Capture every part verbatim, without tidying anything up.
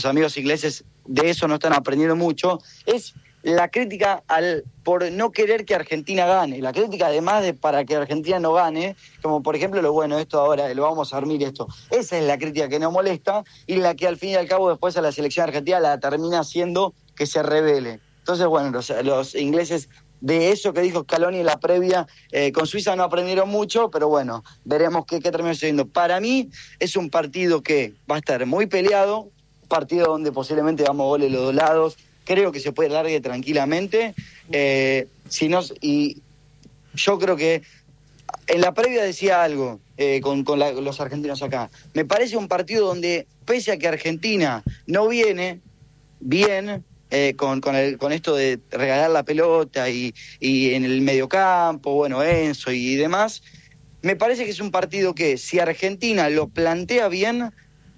amigos ingleses de eso no están aprendiendo mucho, es la crítica al por no querer que Argentina gane. La crítica además de para que Argentina no gane, como por ejemplo lo bueno, esto ahora, lo vamos a dormir esto. Esa es la crítica que nos molesta y la que al fin y al cabo después a la selección argentina la termina haciendo que se revele. Entonces, bueno, los, los ingleses de eso que dijo Scaloni en la previa, eh, con Suiza no aprendieron mucho, pero bueno, veremos qué, qué termina sucediendo. Para mí es un partido que va a estar muy peleado, partido donde posiblemente vamos goles los dos lados, creo que se puede largue tranquilamente, eh, si no, y yo creo que en la previa decía algo eh, con, con la, los argentinos acá, me parece un partido donde pese a que Argentina no viene bien, Eh, con, con, el, con esto de regalar la pelota y, y en el mediocampo, bueno, Enzo y demás, me parece que es un partido que si Argentina lo plantea bien,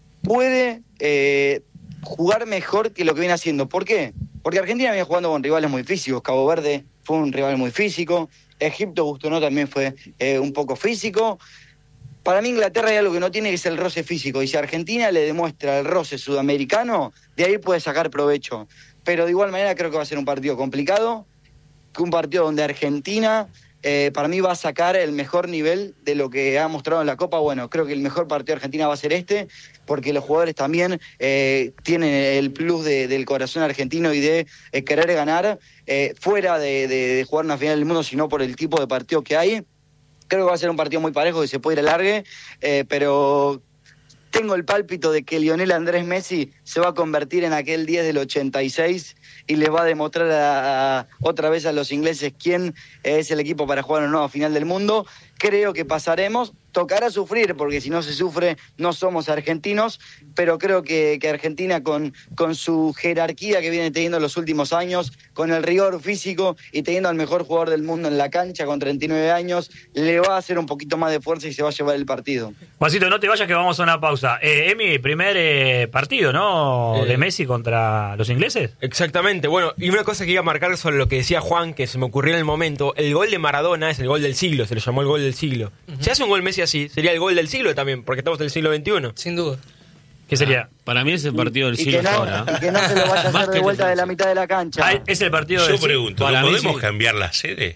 puede eh, jugar mejor que lo que viene haciendo. ¿Por qué? Porque Argentina viene jugando con rivales muy físicos. Cabo Verde fue un rival muy físico, Egipto, gusto o no, también fue eh, un poco físico. Para mí Inglaterra hay algo que no tiene, que es el roce físico, y si Argentina le demuestra el roce sudamericano, de ahí puede sacar provecho. Pero de igual manera creo que va a ser un partido complicado, que un partido donde Argentina eh, para mí va a sacar el mejor nivel de lo que ha mostrado en la Copa. Bueno, creo que el mejor partido de Argentina va a ser este, porque los jugadores también eh, tienen el plus de, del corazón argentino y de eh, querer ganar, eh, fuera de, de, de jugar una final del mundo, sino por el tipo de partido que hay. Creo que va a ser un partido muy parejo, que se puede ir a largue, eh, pero tengo el pálpito de que Lionel Andrés Messi se va a convertir en aquel diez del ochenta y seis y les va a demostrar a, a, otra vez a los ingleses quién es el equipo para jugar una nueva final del mundo. Creo que pasaremos, tocará sufrir, porque si no se sufre no somos argentinos, pero creo que, que Argentina con, con su jerarquía que viene teniendo en los últimos años, con el rigor físico y teniendo al mejor jugador del mundo en la cancha con treinta y nueve años, le va a hacer un poquito más de fuerza y se va a llevar el partido. Juancito, no te vayas que vamos a una pausa. Eh, Emi, primer eh, partido, ¿no? Eh, de Messi contra los ingleses. Exactamente. Bueno, y una cosa que iba a marcar sobre lo que decía Juan, que se me ocurrió en el momento, el gol de Maradona es el gol del siglo, se le llamó el gol del siglo. Uh-huh. Si hace un gol Messi así, sería el gol del siglo también, porque estamos en el siglo veintiuno. Sin duda. ¿Qué sería? Ah, para mí es el partido del y siglo que no, ahora. Y que no se lo vaya a hacer de vuelta de la mitad de la cancha. Ah, es el partido Yo del pregunto, ¿no podemos sí. cambiar la sede?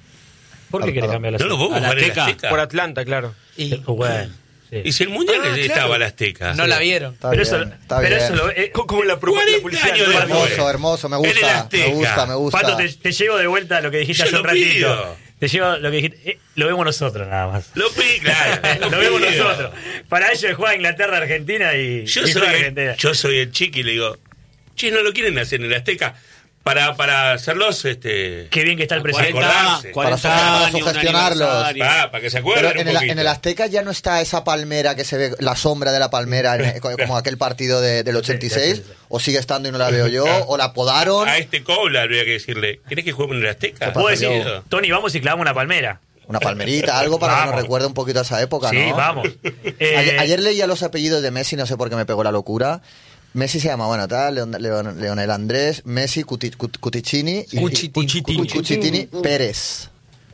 ¿Por qué querés cambiar la sede? No lo podemos jugar en la Azteca. Por Atlanta, claro. Y, bueno, sí. Y si el mundial ah, estaba claro. la Azteca. No sí. la vieron. Está pero bien, eso, está pero bien. eso lo, eh, como la, pro, la publicidad. De hermoso, hermoso, me gusta, me gusta, me gusta. Pato, te, te llevo de vuelta a lo que dijiste Yo hace un ratito. Pido. Te llevo lo que dijiste. Eh, lo vemos nosotros nada más. Lo pido, claro. Lo, lo vemos nosotros. Para ellos juega Inglaterra, Argentina y, yo y soy Argentina. El, yo soy el chiqui y le digo, che, no lo quieren hacer en el Azteca. Para, para hacerlos, este... Qué bien que está el presidente. Para, para, para sugestionarlos. Ah, para que se acuerden Pero en el, en el Azteca ya no está esa palmera que se ve, la sombra de la palmera, en, como aquel partido de, del ochenta y seis, o sigue estando y no la veo yo, o la podaron. A este Cobla habría que decirle, ¿querés que juguemos en el Azteca? Puedo decir, Tony, vamos y clavamos una palmera. Una palmerita, algo para vamos. que nos recuerde un poquito a esa época, sí, ¿no? Sí, vamos. Eh... Ayer, ayer leía los apellidos de Messi, no sé por qué me pegó la locura. Messi se llama, bueno, tal, Leon, Leon, Leonel Andrés, Messi, Cuti, Cut, Cuticini y Cucitini. Cucitini Pérez.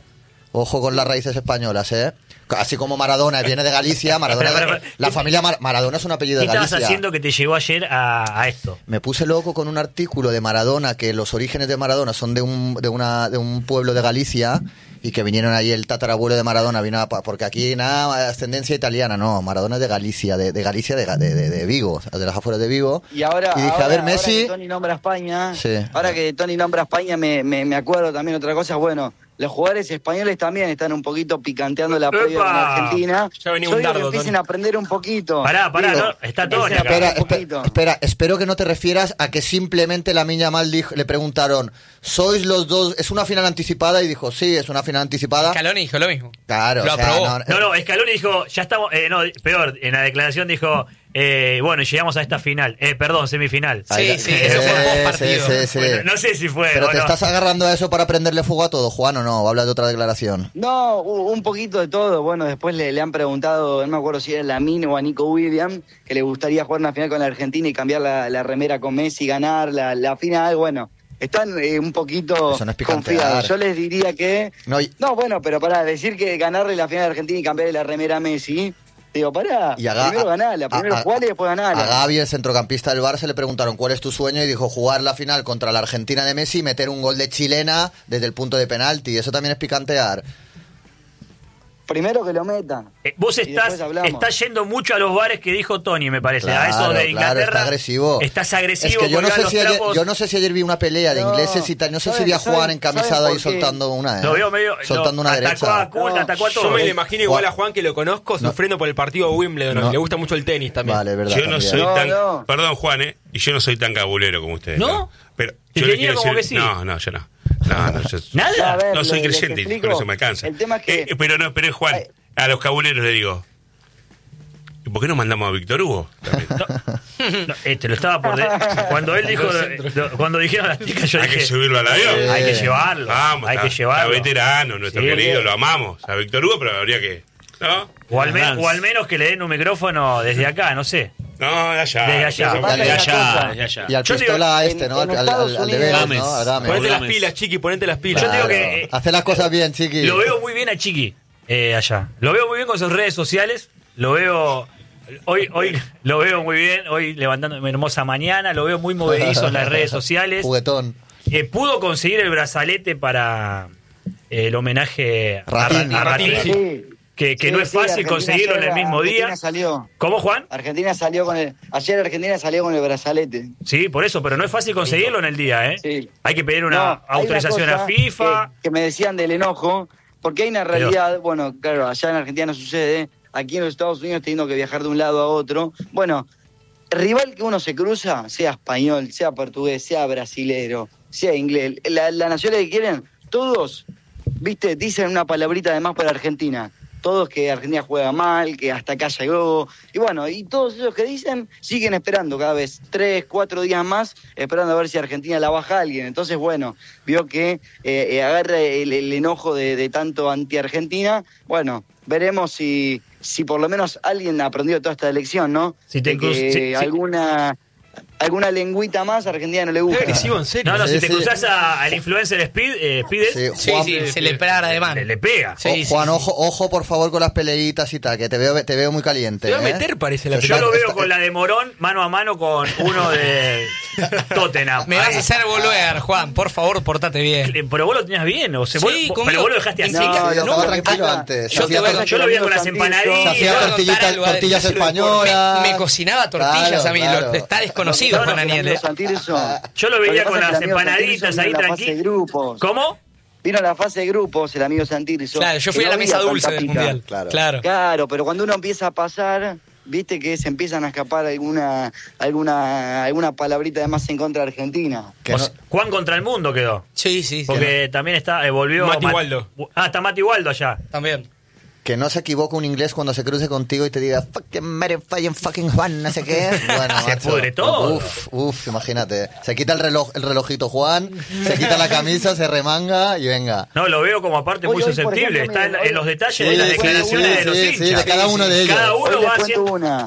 Ojo con las raíces españolas, ¿eh? Así como Maradona viene de Galicia, Maradona, pero, pero, pero, la familia Mar- Maradona es un apellido de Galicia. ¿Qué estabas haciendo que te llevó ayer a, a esto? Me puse loco con un artículo de Maradona, que los orígenes de Maradona son de un, de una, de un pueblo de Galicia, y que vinieron ahí el tatarabuelo de Maradona, vino a, porque aquí nada, ascendencia italiana, no, Maradona es de Galicia, de, de Galicia, de, de, de, de Vigo, de las afueras de Vigo. Y ahora, y dije, ahora, a ver, Messi... ahora que Tony nombra a España, sí. ahora que Tony nombra a España, me, me, me acuerdo también otra cosa, bueno, los jugadores españoles también están un poquito picanteando la previa en Argentina. Ya venía un dardo, que empiecen Tony. a aprender un poquito. Pará, pará, Digo, no, está Tony acá. Espera, espera, espera, espero que no te refieras a que simplemente Lamine Yamal dijo, le preguntaron, ¿sois los dos, es una final anticipada? Y dijo, sí, es una final anticipada. Scaloni dijo lo mismo. Claro, lo o sea, aprobó. no, no, no, Scaloni dijo, ya estamos, eh, no, peor, en la declaración dijo, eh, bueno, llegamos a esta final, eh, perdón, semifinal. Sí, sí, sí, eso fue post partido. Sí, sí, sí. Bueno, no sé si fue. Pero te no. estás agarrando a eso para prenderle fuego a todo, Juan, ¿o no? Habla de otra declaración. No, un poquito de todo. Bueno, después le, le han preguntado, no me acuerdo si era Lamine o a Nico Williams, que le gustaría jugar una final con la Argentina y cambiar la, la remera con Messi, ganar la, la final, bueno. Están eh, un poquito no es confiados. Yo les diría que... No, y... no, bueno, pero para decir que ganarle la final de Argentina y cambiarle la remera a Messi, Digo, pará, Y a Ga- primero ganala, primero a- a- jugala y después A ganala. Gavi, el centrocampista del Barça, le preguntaron cuál es tu sueño y dijo jugar la final contra la Argentina de Messi y meter un gol de chilena desde el punto de penalti. Eso también es picantear. Primero que lo metan. Eh, vos Y estás, después hablamos. estás yendo mucho a los bares que dijo Tony, me parece. a eso Claro, de Inglaterra. claro, está agresivo. Estás agresivo. Es que yo no, colgás sé los si ayer, trapos. yo no sé si ayer vi una pelea de No, ingleses y tal. No sé si ¿saben- vi a Juan saben- encamisado saben ahí por qué? soltando una. ¿eh? Lo veo medio. Soltando lo- una atacó derecha. a Kun, No, atacó a Yo todos. me lo imagino igual a Juan- Juan, que lo conozco, sufriendo por el partido de Wimbledon. No. Le gusta mucho el tenis también. Vale, es verdad. Yo no también. soy No, tan. no. Perdón, Juan, ¿eh? Y yo no soy tan cabulero como ustedes. ¿No? Pero Te yo le tenía quiero como decir. que sí. No, no, yo no. No, no, yo- ¿Nada? A ver, no soy le- les creyente, explico. con eso me alcanza. El tema es que- Eh, pero no, pero Juan, Ay. a los cabuleros le digo. ¿Y por qué no mandamos a Víctor Hugo? También. No, eh, te lo estaba por. de- Cuando él dijo. lo- cuando dijeron las chicas, yo Hay dije. que subirlo al avión. Sí. Hay que llevarlo. Vamos, hay está, que llevarlo. está veterano, nuestro Sí, querido, porque- lo amamos. A Víctor Hugo, pero habría que. ¿No? O al, men- Dance. o al menos que le den un micrófono desde acá, no sé. No, de allá. Desde allá. No, Pasa Ya, una ya, cosa. ya, ya. Y al Yo digo, pistola a en- este, ¿no? en Al, al, Estados al de Unidos- Vélez, Gámez. ¿no? A Gámez. Ponete las Gámez. pilas, Chiqui, ponete las pilas. Yo te digo Claro. que, eh, Hace las cosas bien, chiqui. Lo veo muy bien a Chiqui eh, allá. Lo veo muy bien con sus redes sociales. Lo veo. Hoy, hoy lo veo muy bien. Hoy levantando una hermosa mañana. Lo veo muy movedizo en las redes sociales. Juguetón. Eh, pudo conseguir el brazalete para eh, el homenaje a Ra- Ratini. a Ratini. Sí. Que, que Sí, no es sí, fácil Argentina conseguirlo en el ayer- mismo Argentina día. Salió. ¿Cómo, Juan? Argentina salió con el. Ayer Argentina salió con el brazalete. Sí, por eso, pero no es fácil conseguirlo en el día, ¿eh? Sí. Hay que pedir una No, hay autorización una a cosa FIFA. Que, que me decían del enojo, porque hay una realidad, bueno, claro, allá en Argentina no sucede, aquí en los Estados Unidos teniendo que viajar de un lado a otro. Bueno, el rival que uno se cruza, sea español, sea portugués, sea brasilero, sea inglés, la, la nacionalidad que quieren, todos, viste, dicen una palabrita además para Argentina. Todos que Argentina juega mal, que hasta acá llegó. Y bueno, y todos esos que dicen siguen esperando cada vez tres, cuatro días más, esperando a ver si Argentina la baja a alguien. Entonces, bueno, vio que eh, eh, agarra el, el enojo de, de tanto anti-Argentina. Bueno, veremos si, si por lo menos alguien ha aprendido toda esta elección, ¿no? Si te De que cruz- si- si- alguna, alguna lengüita más a Argentina no le gusta. Es agresivo, en serio. No, no, Sí, si te sí. cruzás a- al influencer Speed, eh, Speedes, Sí, Sí, Juan, sí, se le para de mano. le, le pega. Sí, O- sí, Juan, sí. ojo, ojo, por favor, con las peleitas y tal, que te veo, te veo muy caliente. Te va a ¿eh? meter, parece, la Está- Yo lo veo está- con la de Morón mano a mano con uno de Tottenham. Me vas Ahí. a hacer volver, Juan. Por favor, portate bien. Eh, Pero vos lo tenías bien, o sea, Sí, vos- vos- conmigo. pero vos lo dejaste Y así. No, sí, yo no, estaba lo que tranquilo pasa- antes. yo Hacía te voy a- tor- Yo lo veía con las se empanaditas. hacía Yo voy a tortillitas, contar algo, tortillas Adri. españolas. Me, me cocinaba tortillas Claro, a mí. claro. Lo, está desconocido, No, no, Juan el Daniel. amigo ¿eh? Santilso- Yo lo que veía pasa con es que las el amigo empanaditas Santilso ahí vino en la fase de tranqui. grupos. ¿Cómo? Vino a la fase de grupos el amigo Santilso. Claro, yo fui que a la no mesa había dulce tanta del pica. mundial. Claro. Claro. Claro, pero cuando uno empieza a pasar, viste que se empiezan a escapar alguna alguna alguna palabrita de más en contra de Argentina. Que O no- sea, Juan contra el mundo quedó. Sí, sí, sí. Porque también está, eh, volvió. Mati Mat- Waldo. Ah, está Mati Waldo allá. También. Que no se equivoque un inglés cuando se cruce contigo y te diga fucking Mary fucking fucking Juan, no sé qué. Bueno, Se macho, pudre todo. Uf, uf, imagínate. Se quita el reloj, el relojito Juan, se quita la camisa, se remanga y venga. No, lo veo como aparte Hoy- muy hoy, por susceptible. ejemplo, Está en, mira, en los detalles Sí, de las sí, declaraciones sí, de los sí, hinchas. sí, de cada uno de ellos. Cada Hoy uno les va cuento haciendo. una.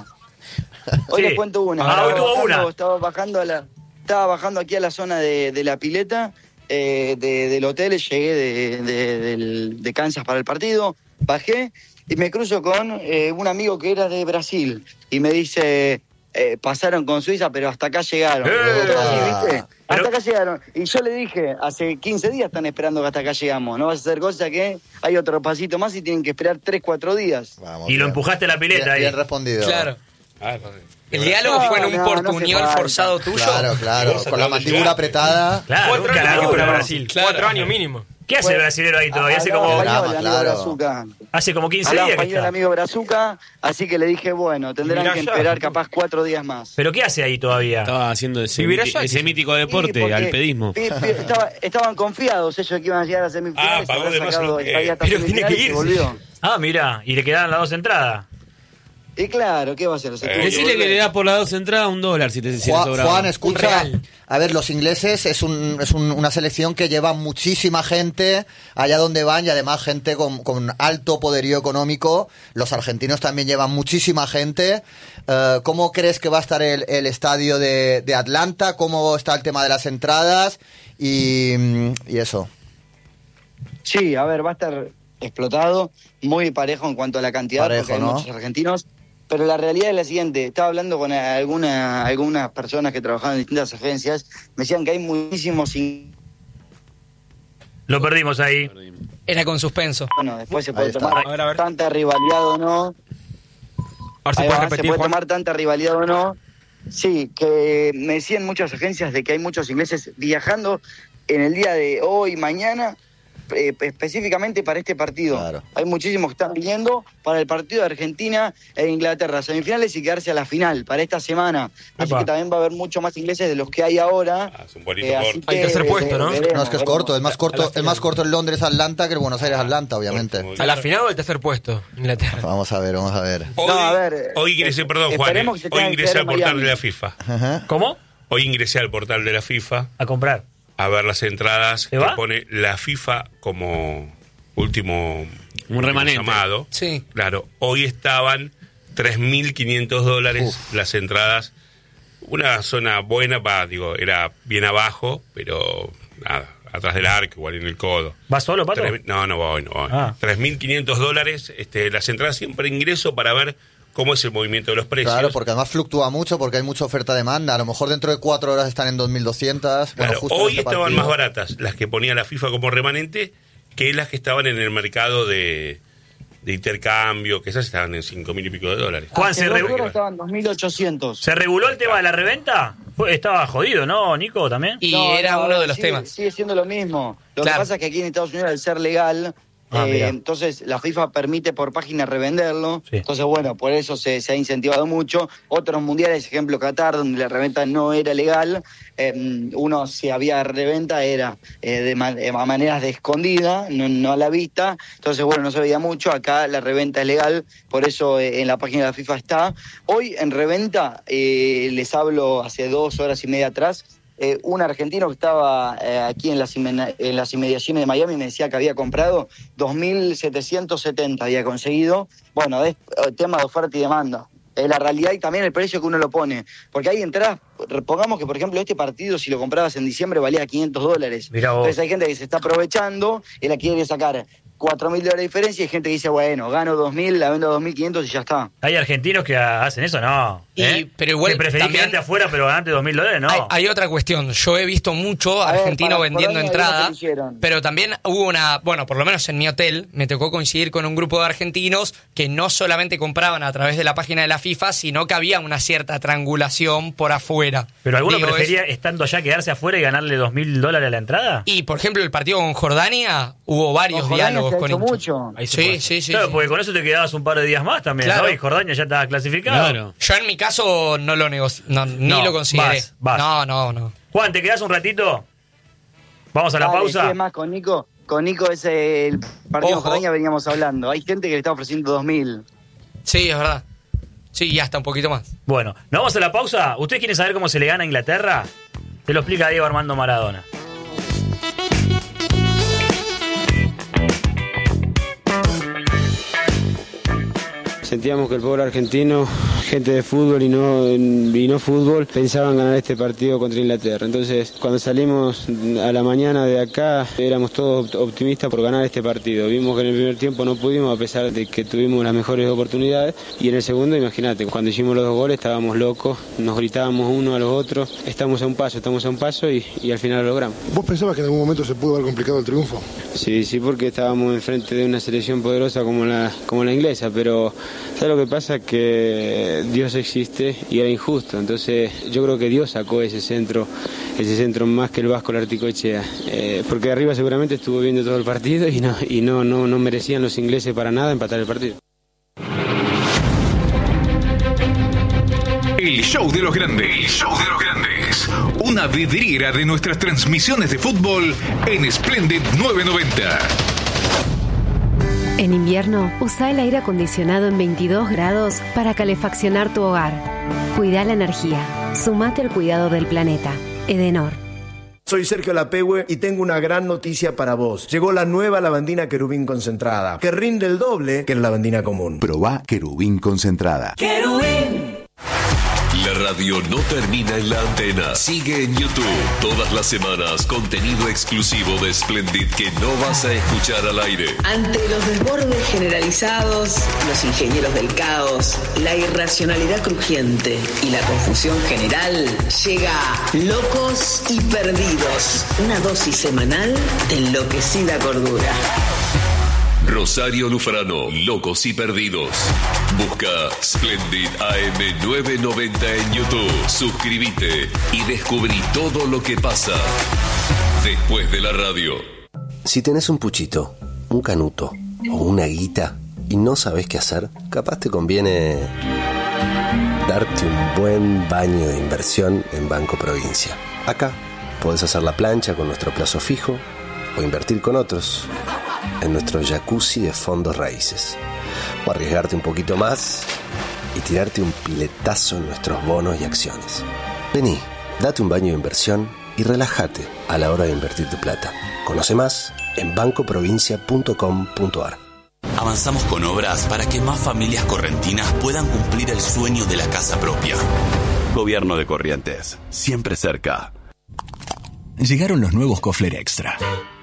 Hoy Sí. les cuento una. Ah, Estaba hoy tuvo bajando- una. Estaba bajando a la, estaba bajando aquí a la zona de, de la pileta eh, de- del hotel, llegué de, de, del- de Kansas para el partido, bajé y me cruzo con eh, un amigo que era de Brasil y me dice, eh, pasaron con Suiza, pero hasta acá llegaron. ¡Eh! Todo así, ¿viste? Hasta Pero- acá llegaron. Y yo le dije, hace quince días están esperando que hasta acá llegamos. No vas a hacer cosa que hay otro pasito más y tienen que esperar tres, cuatro días. Vamos, Y lo bien. empujaste a la pileta Bien, ahí. bien respondido. Claro. Ah, El diálogo No, fue en un no, no hace portuñol falta. forzado tuyo. Claro, claro. Vos Con la acabas de mandíbula llegar. apretada. Claro, Cuatro un años carajo. para Brasil. Claro. Cuatro años mínimo. ¿Qué hace el brasilero ahí todavía? Hace como, Hablaba Drama, español, el amigo claro. Brazuca. hace como quince Hablaba días que español el está. amigo Brazuca, así que le dije, bueno, tendrán Mirá que ya. esperar capaz cuatro días más. ¿Pero qué hace ahí todavía? Estaba haciendo ese, Vivir miti- allá, ese quizás. mítico Sí, deporte, porque alpedismo. pi- pi- estaba- estaban confiados ellos que iban a llegar a semifinales. Ah, pagó habrá de más sacado lo que- estaría hasta pero tiene semifinales que y irse. volvió. Ah, mira, y le quedaban las dos entradas. Y claro, ¿qué va a hacer? Se Eh, tuvo Decirle que volver. le das por las dos entradas un dólar si te si le Juan, sobraba. Juan, Un escucha. real. A ver, los ingleses es, un, es un- una selección que lleva muchísima gente allá donde van y además gente con, con alto poderío económico. Los argentinos también llevan muchísima gente. Eh, ¿Cómo crees que va a estar el, el estadio de, de Atlanta? ¿Cómo está el tema de las entradas? Y, y eso. Sí, a ver, va a estar explotado, muy parejo en cuanto a la cantidad, Parejo, porque hay ¿no? muchos argentinos pero la realidad es la siguiente. Estaba hablando con alguna, algunas personas que trabajaban en distintas agencias, me decían que hay muchísimos... in- Lo perdimos ahí. Era con suspenso. Bueno, después se Ahí puede está. tomar A ver, a ver. tanta rivalidad o no. A ver si Ahí puedes va, repetir, se puede Juan. tomar tanta rivalidad o no. Sí, que me decían muchas agencias de que hay muchos ingleses viajando en el día de hoy, mañana, eh, específicamente para este partido. Claro. Hay muchísimos que están viniendo para el partido de Argentina e Inglaterra, semifinales y quedarse a la final para esta semana. Así Epa. que también va a haber mucho más ingleses de los que hay ahora. Ah, es un bonito Eh, corto. así Hay que tercer puesto, ¿no? veremos, No, es que es veremos. corto, es más corto, es más corto el Londres-Atlanta que el Buenos Aires-Atlanta, obviamente. Muy bien. ¿A la final o al tercer puesto? Inglaterra. Vamos a ver, vamos a ver. Hoy, No, a ver, hoy eh, ingresé, perdón, Juan, esperemos eh, que se hoy tenga que ingresé quedar al en portal Miami. de la FIFA. Ajá. ¿Cómo? Hoy ingresé al portal de la FIFA A comprar. a ver las entradas ¿Te que va? pone la FIFA como último, último remanente. llamado. Sí. Claro, hoy estaban tres mil quinientos dólares las entradas. Una zona buena, para, digo, era bien abajo, pero nada, atrás del arco, igual en el codo. ¿Vas solo, Pato? Tres- no, no voy, no voy. Ah. tres mil quinientos dólares, este, las entradas siempre ingreso para ver cómo es el movimiento de los precios. Claro, porque además fluctúa mucho porque hay mucha oferta-demanda. A lo mejor dentro de cuatro horas están en dos mil doscientos. Bueno, Claro, justo en hoy este estaban partido. más baratas las que ponía la FIFA como remanente que las que estaban en el mercado de, de intercambio, que esas estaban en cinco mil y pico de dólares. Juan, Hace se dos re- horas estaban dos mil ochocientos. ¿Se reguló el tema de la reventa? Fue- estaba jodido, ¿no, Nico, también? Y No, era no, uno de los sigue- temas. Sigue siendo lo mismo. Lo Claro. que pasa es que aquí en Estados Unidos, al ser legal, Ah, eh, mirá. entonces la FIFA permite por página revenderlo. Sí. Entonces, bueno, por eso se, se ha incentivado mucho. Otros mundiales, ejemplo Qatar, donde la reventa no era legal, eh, uno si había reventa era eh, de, ma- de maneras de escondida, no, no a la vista. Entonces, bueno, no se veía mucho. Acá la reventa es legal, por eso eh, en la página de la FIFA está. Hoy en reventa, eh, les hablo hace dos horas y media atrás, Eh, un argentino que estaba eh, aquí en las, inmen- en las inmediaciones de Miami me decía que había comprado dos mil setecientos setenta, había conseguido. Bueno, es eh, tema de oferta y demanda. Es la realidad y también el precio que uno lo pone. Porque hay entradas, pongamos que por ejemplo este partido si lo comprabas en diciembre valía quinientos dólares. Mirá vos. Entonces hay gente que se está aprovechando y la quiere sacar cuatro mil dólares de diferencia y hay gente que dice, bueno, gano dos mil, la vendo a dos mil quinientos y ya está. ¿Hay argentinos que hacen eso? No. Y- ¿Eh? pero igual ¿Que preferís también- quedarte afuera pero ganarte dos mil dólares? No. Hay, hay otra cuestión. Yo he visto mucho A ver, argentino para- vendiendo por ahí hay entrada, algunos que lo hicieron. pero también hubo una, bueno, por lo menos en mi hotel, me tocó coincidir con un grupo de argentinos que no solamente compraban a través de la página de la FIFA, sino que había una cierta triangulación por afuera. ¿Pero alguno Digo, es- prefería, estando allá, quedarse afuera y ganarle dos mil dólares a la entrada? Y, por ejemplo, el partido con Jordania, hubo varios Con Jordania diálogos se ha con hecho hinchas. mucho. Ahí se Sí, puede. sí, sí. claro, sí. porque con eso te quedabas un par de días más también, Claro. ¿no? Y Jordania ya estaba clasificado. Claro. Yo en mi caso no lo negoci no, ni No, lo consideré. vas, vas. No, no, no. Juan, ¿te quedás un ratito? Vamos a la Dale, pausa. sí, es más, con Nico, con Nico es el partido Ojo. con Jordania veníamos hablando. Hay gente que le está ofreciendo dos mil. Sí, es verdad. Sí, y hasta un poquito más. Bueno, ¿nos vamos a la pausa? ¿Ustedes quieren saber cómo se le gana a Inglaterra? Te lo explica Diego Armando Maradona. Sentíamos que el pueblo argentino, gente de fútbol y no, y no fútbol, pensaban ganar este partido contra Inglaterra. Entonces, cuando salimos a la mañana de acá, éramos todos optimistas por ganar este partido. Vimos que en el primer tiempo no pudimos, a pesar de que tuvimos las mejores oportunidades. Y en el segundo, imagínate, cuando hicimos los dos goles estábamos locos, nos gritábamos uno a los otros. Estamos a un paso, estamos a un paso y, y al final lo logramos. ¿Vos pensabas que en algún momento se pudo haber complicado el triunfo? Sí, sí, porque estábamos enfrente de una selección poderosa como la, como la inglesa, pero ¿sabes lo que pasa? Que Dios existe y era injusto, entonces yo creo que Dios sacó ese centro, ese centro más que el Vasco Larticoechea, eh, porque arriba seguramente estuvo viendo todo el partido y no, y no, no, no merecían los ingleses para nada empatar el partido. El show de los grandes. El show de los grandes. Una vidriera de nuestras transmisiones de fútbol en Splendid novecientos noventa. En invierno, usa el aire acondicionado en veintidós grados para calefaccionar tu hogar. Cuida la energía. Sumate al cuidado del planeta. Edenor. Soy Sergio Lapehue y tengo una gran noticia para vos. Llegó la nueva lavandina Querubín concentrada, que rinde el doble que la lavandina común. Probá Querubín concentrada. ¡Querubín! La radio no termina en la antena. Sigue en YouTube todas las semanas contenido exclusivo de Splendid que no vas a escuchar al aire. Ante los desbordes generalizados, los ingenieros del caos, la irracionalidad crujiente y la confusión general, llega Locos y Perdidos, una dosis semanal de enloquecida cordura. Rosario Lufrano, Locos y Perdidos. Busca Splendid A M novecientos noventa en YouTube. Suscríbete y descubrí todo lo que pasa después de la radio. Si tenés un puchito, un canuto o una guita y no sabés qué hacer, capaz te conviene darte un buen baño de inversión en Banco Provincia. Acá podés hacer la plancha con nuestro plazo fijo o invertir con otros en nuestro jacuzzi de fondos raíces, o arriesgarte un poquito más y tirarte un piletazo en nuestros bonos y acciones. Vení, date un baño de inversión y relájate a la hora de invertir tu plata. Conoce más en banco provincia punto com punto a r. Avanzamos con obras para que más familias correntinas puedan cumplir el sueño de la casa propia. Gobierno de Corrientes, siempre cerca. Llegaron los nuevos Kofler Extra.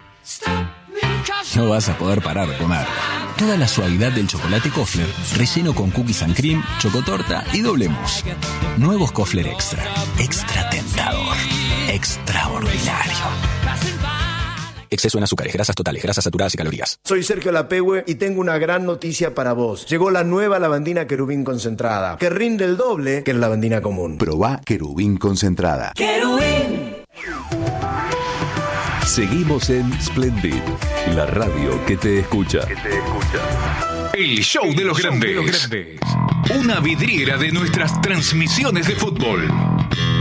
No vas a poder parar de comer. Toda la suavidad del chocolate Kofler, relleno con cookies and cream, chocotorta y doble mousse. Nuevos Kofler Extra. Extra tentador. Extraordinario. Exceso en azúcares, grasas totales, grasas saturadas y calorías. Soy Sergio Lapehue y tengo una gran noticia para vos. Llegó la nueva lavandina Querubín concentrada, que rinde el doble que la lavandina común. Probá Querubín concentrada. ¡Querubín! Seguimos en Splendid, la radio que te escucha. Que te escucha. El show de los grandes. Una vidriera de nuestras transmisiones de fútbol.